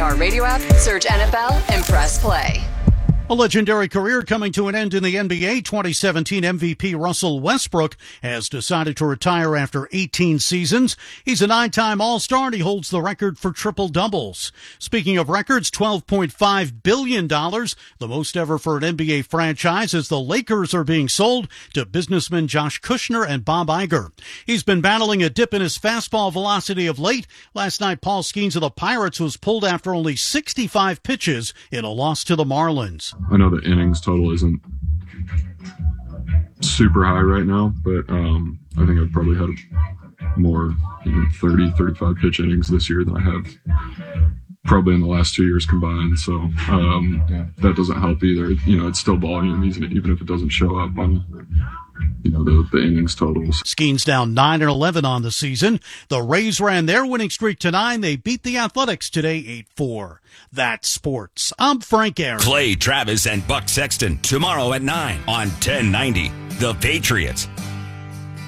iHeartRadio app, search NFL, and press play. A legendary career coming to an end in the NBA. 2017 MVP Russell Westbrook has decided to retire after 18 seasons. He's a 9-time All-Star and he holds the record for triple-doubles. Speaking of records, $12.5 billion, the most ever for an NBA franchise, as the Lakers are being sold to businessmen Josh Kushner and Bob Iger. He's been battling a dip in his fastball velocity of late. Last night, Paul Skeens of the Pirates was pulled after only 65 pitches in a loss to the Marlins. I know the innings total isn't super high right now, but I think I've probably had more 30, 35 pitch innings this year than I have probably in the last 2 years combined. So that doesn't help either. It's still volume, even if it doesn't show up on the innings totals. Skeens down 9-11 on the season. The Rays ran their winning streak to 9. They beat the Athletics today 8-4. That's sports. I'm Frank Aaron. Clay Travis and Buck Sexton tomorrow at 9 on 1090. The Patriots.